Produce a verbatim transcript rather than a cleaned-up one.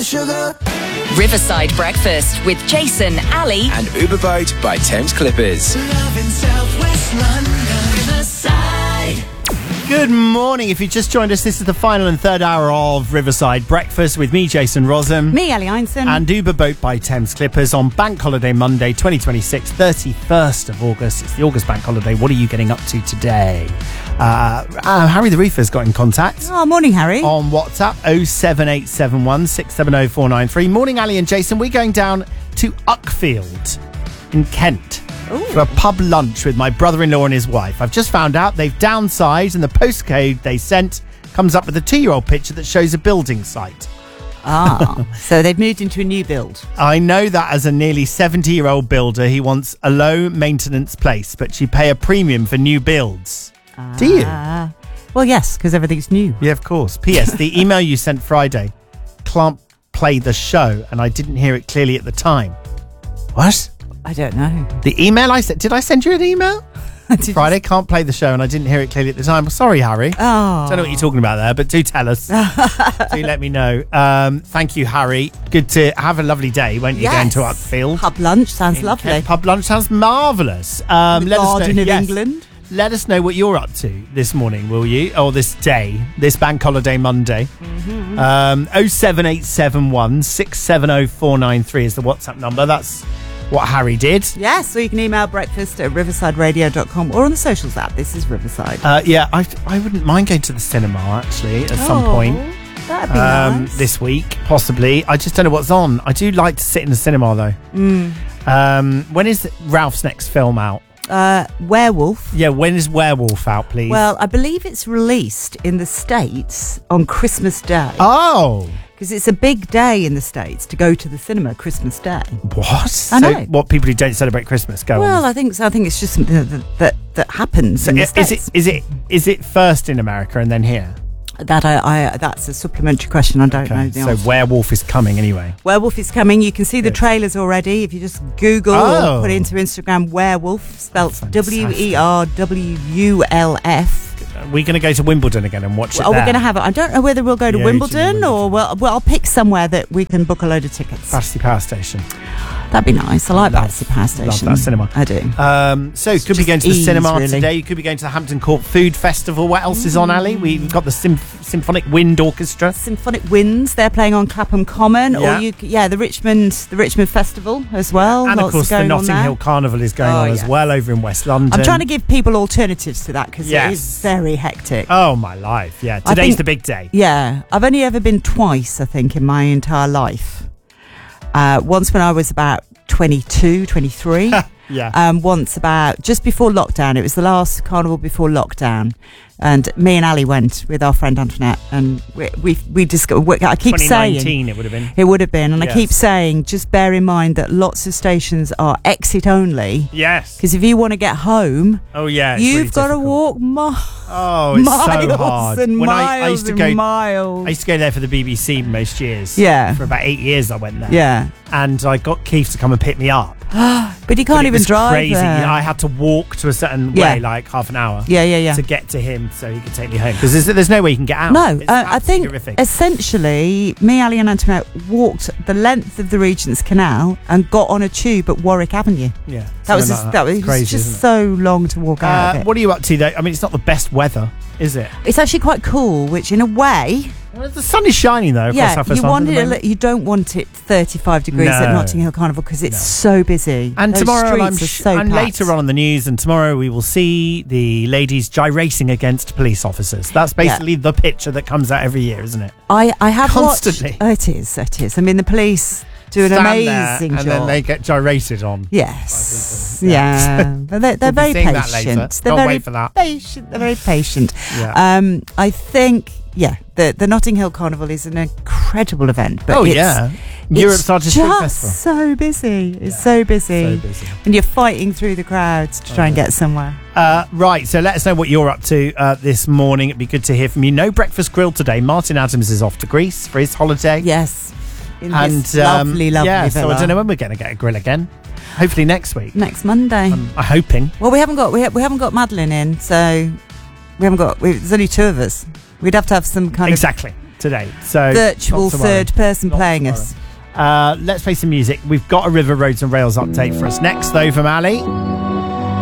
the sugar. Riverside Breakfast with Jason, Ali and Uber Boat by Thames Clippers. Love in Southwest London. Riverside. Good morning. If you just joined us, this is the final and third hour of Riverside Breakfast with me, Jason Rossum. Me, Ali Einstein. And Uber Boat by Thames Clippers on Bank Holiday Monday, twenty twenty-six, thirty-first of August. It's the August Bank Holiday. What are you getting up to today? Uh, uh, Harry the Reefer's got in contact. Oh, morning, Harry. On WhatsApp, oh seven eight seven one, six seven oh, four nine three. Morning, Ali and Jason. We're going down to Uckfield in Kent. Ooh. For a pub lunch with my brother-in-law and his wife. I've just found out they've downsized and the postcode they sent comes up with a two-year-old picture that shows a building site. Ah, so they've moved into a new build. I know that as a nearly seventy-year-old builder, he wants a low-maintenance place, but you pay a premium for new builds. Ah. Do you? Well, yes, because everything's new. Yeah, of course. P S. The email you sent Friday can't play the show, and I didn't hear it clearly at the time. What? I don't know. The email I sent, did I send you an email? Friday can't play the show and I didn't hear it clearly at the time. Well, sorry, Harry. Oh. Don't know what you're talking about there, but do tell us. Do let me know. Um, thank you, Harry. Good to have a lovely day, won't you, Yes. going to Uckfield? Pub lunch sounds In lovely. Kent. Pub lunch sounds marvellous. Um, the let us Garden know, of yes. England. Let us know what you're up to this morning, will you? Or this day, this Bank Holiday Monday. Mm-hmm. Um, oh seven eight seven one, six seven oh, four nine three is the WhatsApp number. That's what Harry did. Yes, so you can email breakfast at riverside radio dot com or on the socials app. This is Riverside. Uh, yeah, I, I wouldn't mind going to the cinema, actually, at some Oh, point. That'd be Um, nice. this week, possibly. I just don't know what's on. I do like to sit in the cinema, though. Mm. Um, when is Ralph's next film out? Uh, Werewolf. Yeah, when is Werewolf out, please? Well, I believe it's released in the States on Christmas Day. Oh! Because it's a big day in the States to go to the cinema Christmas Day. What? I so know. what people who don't celebrate Christmas go Well, on? I think so. I think it's just something that that, that happens So in the is States. it is it is it first in America and then here? That I, I that's a supplementary question. I don't know the So answer. Werewolf is coming anyway. Werewolf is coming. You can see the Good. trailers already if you just Google Oh. or put into Instagram Werewolf, spelt Fantastic. W E R W U L F. Are we going to go to Wimbledon again and watch it Are we there? going to have it? I don't know whether we'll go to Yeah, Wimbledon Wimbledon. or well, well, I'll pick somewhere that we can book a load of tickets. Battersea Power Station. That'd be nice. I like Love- Battersea Power Station. love that cinema. I do. Um, so It's could be just going to the ease, cinema really. today. You could be going to the Hampton Court Food Festival. What else is on, Ali? We've got the Symph- Symphonic Wind Orchestra. Symphonic Winds. They're playing on Clapham Common, Yeah. or you, c- yeah, the Richmond, the Richmond Festival as well. And of Lots course, the going on Notting there. Hill Carnival is going Oh, on as yes. well over in West London. I'm trying to give people alternatives to that because Yes. it is very hectic. Oh, my life. Yeah, I today's think- the big day. Yeah, I've only ever been twice, I think, in my entire life. Uh, once when I was about twenty-two, twenty-three. Yeah. Um, once about just before lockdown. It was the last carnival before lockdown, and me and Ali went with our friend Antoinette, and we we, we just got. we- I keep twenty saying nineteen it would have been. it would have been, and Yes. I keep saying just bear in mind that lots of stations are exit only. Yes. Because if you want to get home, Oh, yeah. it's you've really got to difficult. walk mi- Oh, it's miles so hard. and when miles I, I used to and go, miles. I used to go there for the B B C most years. Yeah. For about eight years, I went there. yeah, And I got Keith to come and pick me up. but you But can't it even was drive crazy. there. I had to walk to a certain Yeah. way, like half an hour. Yeah, yeah, yeah. To get to him so he could take me home. Because there's, there's no way you can get out. No, It's uh, I absolutely think horrific. essentially me, Ali and Antoinette walked the length of the Regent's Canal and got on a tube at Warwick Avenue. Yeah. That was something just, like that was It's crazy, just isn't it? so long to walk out of Uh, it. what are you up to, though? I mean, it's not the best weather, is it? It's actually quite cool, which in a way, Well, the sun is shining, though, across yeah, South West you want London it. at A the li- moment. you don't want it thirty-five degrees at No. Notting Hill Carnival because it's No. so busy. And Those tomorrow, streets I'm are sh- so and packed. later on in the news, and tomorrow we will see the ladies gyrating against police officers. That's basically the picture that comes out every year, isn't it? I, I have Constantly. watched. Oh, it is. It is. I mean, the police do an Stand amazing there, job. and then they get gyrated on. Yes. by people. Yeah. Yeah. But they're, they're We'll be very seeing that later. patient. They're Can't very wait for that. patient. They're very patient. Yeah. Um, I think, yeah, the, the Notting Hill Carnival is an incredible event. But oh, it's, yeah. It's Europe's largest food just festival. so busy. It's Yeah. so busy. So busy. And you're fighting through the crowds to try and get somewhere. Uh, right, so let us know what you're up to uh, this morning. It'd be good to hear from you. No breakfast grill today. Martin Adams is off to Greece for his holiday. Yes. In and this lovely, lovely yeah, so villa. I don't know when we're going to get a grill again. Hopefully next week. Next Monday. I'm hoping. Well, we haven't got we, ha- we haven't got Madeline in, so we haven't got. We, there's only two of us. We'd have to have some kind Exactly. of today. So Virtual not to worry. third person Not playing to us. worry. Uh, let's play some music. We've got a River Roads and Rails update for us next, though, from Ali.